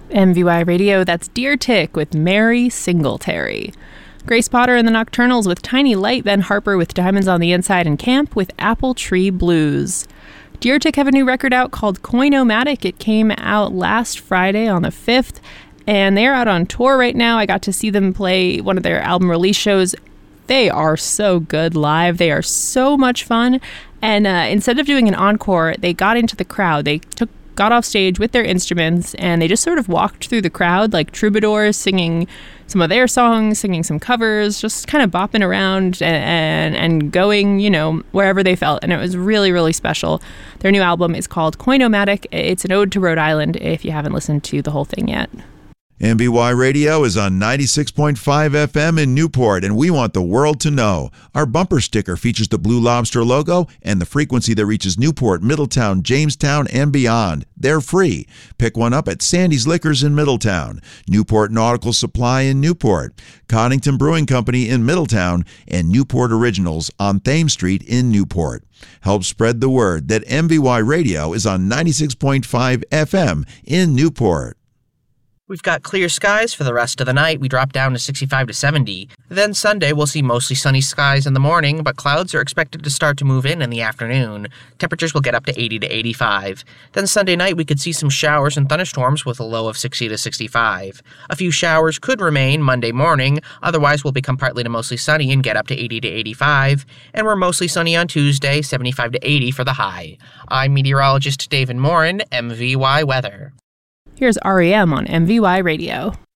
MVY Radio, that's Deer Tick with Mary Singletary. Grace Potter and the Nocturnals with Tiny Light, Ben Harper with Diamonds on the Inside, and Camp with Apple Tree Blues. Deer Tick have a new record out called Coin-O-Matic. It came out last Friday on the 5th, and they're out on tour right now. I got to see them play one of their album release shows. They are so good live. They are so much fun. And instead of doing an encore, they got into the crowd. They got off stage with their instruments, and they just sort of walked through the crowd like troubadours, singing some of their songs, singing some covers, just kind of bopping around and going, wherever they felt. And it was really, really special. Their new album is called Coin-O-Matic. It's an ode to Rhode Island if you haven't listened to the whole thing yet. MBY Radio is on 96.5 FM in Newport, and we want the world to know. Our bumper sticker features the Blue Lobster logo and the frequency that reaches Newport, Middletown, Jamestown, and beyond. They're free. Pick one up at Sandy's Liquors in Middletown, Newport Nautical Supply in Newport, Coddington Brewing Company in Middletown, and Newport Originals on Thames Street in Newport. Help spread the word that MBY Radio is on 96.5 FM in Newport. We've got clear skies for the rest of the night. We drop down to 65 to 70. Then Sunday, we'll see mostly sunny skies in the morning, but clouds are expected to start to move in the afternoon. Temperatures will get up to 80 to 85. Then Sunday night, we could see some showers and thunderstorms with a low of 60 to 65. A few showers could remain Monday morning. Otherwise, we'll become partly to mostly sunny and get up to 80 to 85. And we're mostly sunny on Tuesday, 75 to 80 for the high. I'm meteorologist David Morin, MVY Weather. Here's REM on MVY Radio.